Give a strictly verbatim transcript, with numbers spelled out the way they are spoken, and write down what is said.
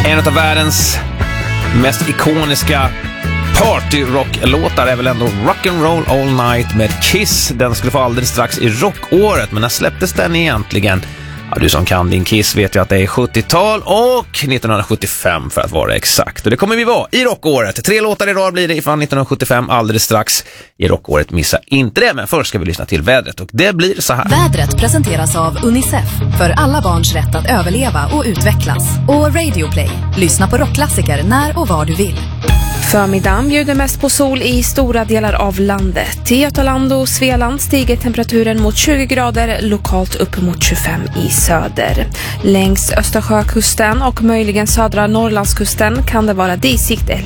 En av världens mest ikoniska party-rock-låtar är väl ändå Rock'n'Roll All Night med Kiss. Den skulle få alldeles strax i rockåret, men när släpptes den egentligen? Ja, du som kan din Kiss vet ju att det är sjuttiotal och nittonhundrasjuttiofem för att vara exakt. Och det kommer vi vara i rockåret. Tre låtar i rad blir det ifrån nittonhundrasjuttiofem alldeles strax i rockåret. Missa inte det, men först ska vi lyssna till vädret och det blir så här. Vädret presenteras av Unicef för alla barns rätt att överleva och utvecklas. Och Radio Play. Lyssna på rockklassiker när och var du vill. Förmiddagen bjuder mest på sol i stora delar av landet. I Götaland och Svealand stiger temperaturen mot tjugo grader, lokalt upp mot tjugofem i söder. Längs Östersjökusten och möjligen södra Norrlandskusten kan det vara disigt eller